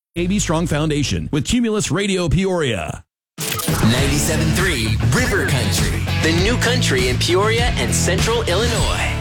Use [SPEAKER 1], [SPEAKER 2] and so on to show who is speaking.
[SPEAKER 1] AB Strong Foundation with Cumulus Radio Peoria.
[SPEAKER 2] 97.3 River Country, the new country in Peoria and Central Illinois.